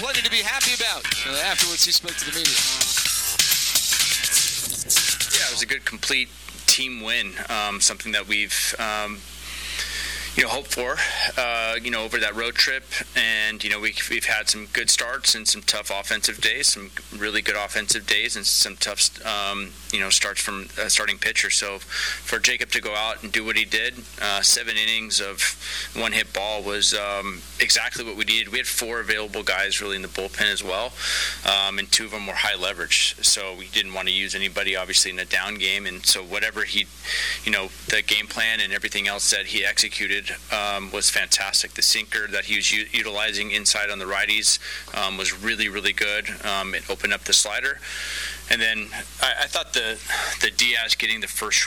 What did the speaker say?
plenty to be happy about. Afterwards, he spoke to the media. Yeah, it was a good, complete team win. Something that we've hoped for, over that road trip. And, we've had some good starts and some tough offensive days, some really good offensive days, and some tough, starts from a starting pitcher. So for Jacob to go out and do what he did, 7 innings of one-hit ball was exactly what we needed. We had 4 available guys really in the bullpen as well, and 2 of them were high leverage. So we didn't want to use anybody, obviously, in a down game. And so whatever the game plan and everything else that he executed was fantastic. The sinker that he was utilizing inside on the righties was really, really good. It opened up the slider. And then I thought the Diaz getting the first